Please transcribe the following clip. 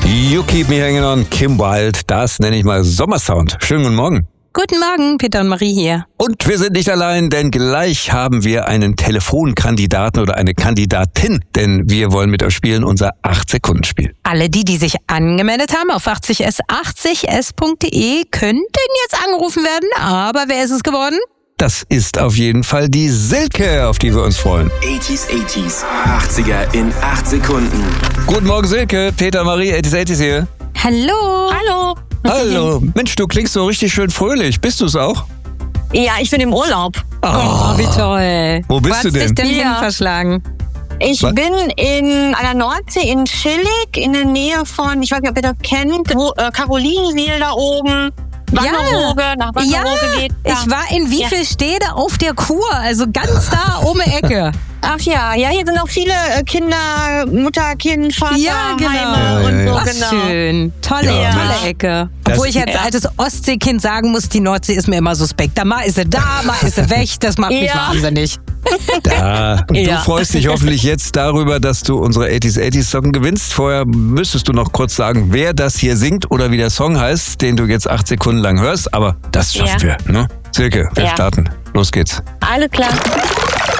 You Keep Me Hanging On, Kim Wilde, das nenne ich mal Sommersound. Schönen guten Morgen. Guten Morgen, Peter und Marie hier. Und wir sind nicht allein, denn gleich haben wir einen Telefonkandidaten oder eine Kandidatin, denn wir wollen mit euch spielen, unser 8-Sekunden-Spiel. Alle die sich angemeldet haben auf 80s80s.de, könnten jetzt angerufen werden, aber wer ist es geworden? Das ist auf jeden Fall die Silke, auf die wir uns freuen. 80s, 80er in 8 Sekunden. Guten Morgen Silke, Peter, Marie, 80s hier. Hallo. Hallo. Hallo. Mensch, du klingst so richtig schön fröhlich. Bist du es auch? Ja, ich bin im Urlaub. Oh, wie toll. Wo bist du denn? Hast dich denn Ja. hin verschlagen? Ich bin an der Nordsee in Schillig, in der Nähe von, ich weiß nicht, ob ihr das kennt, Carolinensiel da oben. Wangerooge, nach Wangerooge geht. Ja. Ich war in Wiefelstede auf der Kur, also ganz da um die Ecke. Ach ja, hier sind auch viele Kinder, Mutter, Kind, Vater, Ja, genau. Heime und so, Ach, genau. schön. Tolle Ecke. Obwohl ich als altes Ostseekind sagen muss, die Nordsee ist mir immer suspekt. Da mal ist sie da, mal ist sie weg. Das macht mich wahnsinnig. Da. Und du freust dich hoffentlich jetzt darüber, dass du unsere 80s Socken gewinnst. Vorher müsstest du noch kurz sagen, wer das hier singt oder wie der Song heißt, den du jetzt 8 Sekunden lang hörst. Aber das schaffen wir, ne? Silke, wir starten. Los geht's. Alles klar.